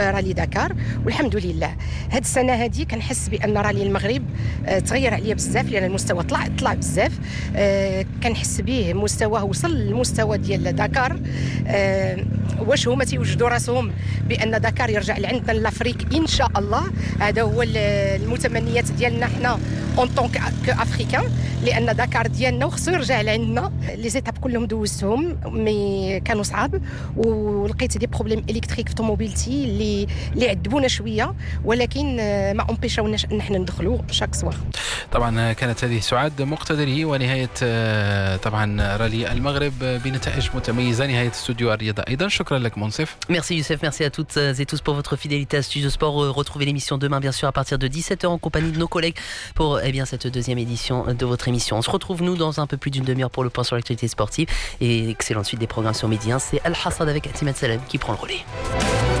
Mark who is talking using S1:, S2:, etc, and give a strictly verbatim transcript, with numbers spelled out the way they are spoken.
S1: رالي دكار والحمد لله. هاد السنه هذه كنحس بان رالي المغرب تغير عليا بزاف لان المستوى طلع طلع بزاف. كنحس به مستواه وصل للمستوى ديال دكار. واش هما تيوجدوا راسهم بان دكار يرجع لعندنا لافريك ان شاء الله. هذا هو المتمنيات ديالنا حنا اون طون كافريكان لان دكار ديالنا وخصو يرجع لعندنا. لي زيتاب كلهم دوزتهم مي كانوا صعاب ولقيت دي بروبليم الكتريك في طوموبيلتي اللي اللي عذبونا شويه ولكن ما امبيشاوناش ان احنا ندخلوا شاك سوار.
S2: طبعا كانت هذه سعاد مقتدري ونهايه طبعا رالي المغرب بنتائج متميزه نهايه استوديو الرياضه ايضا. شكرا لك منصف.
S3: Merci Youssef, merci à toutes et tous pour votre fidélité à Studio Sport. Retrouvez l'émission demain bien sûr à partir de dix-sept heures en compagnie de nos collègues pour eh bien cette deuxième édition de votre émission. On se retrouve nous dans un peu plus d'une demi-heure pour le point sur l'actualité sportive et excellente suite des programmes sur Midi un. C'est Al Hassad avec Atimat Salem qui prend le relais.